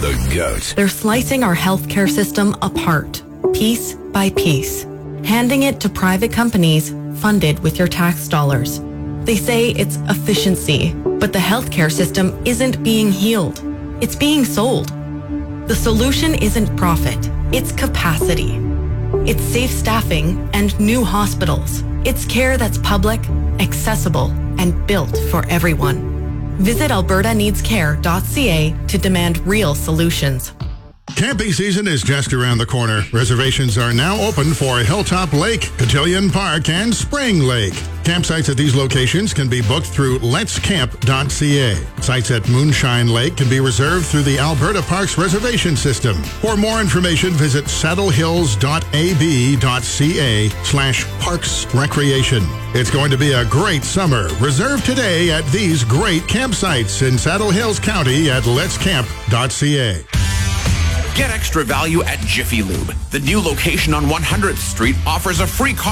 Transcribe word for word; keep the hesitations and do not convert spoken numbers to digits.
The GOAT. They're slicing our healthcare system apart, piece by piece, handing it to private companies funded with your tax dollars. They say it's efficiency, but the healthcare system isn't being healed. It's being sold. The solution isn't profit, it's capacity. It's safe staffing and new hospitals. It's care that's public, accessible, and built for everyone. Visit alberta needs care dot c a to demand real solutions. Camping season is just around the corner. Reservations are now open for Hilltop Lake, Cotillion Park, and Spring Lake. Campsites at these locations can be booked through lets camp dot c a. Sites at Moonshine Lake can be reserved through the Alberta Parks reservation system. For more information, visit saddlehills dot a b dot c a slash parks recreation. It's going to be a great summer. Reserve today at these great campsites in Saddle Hills County at lets camp dot c a. Get extra value at Jiffy Lube. The new location on one hundredth Street offers a free car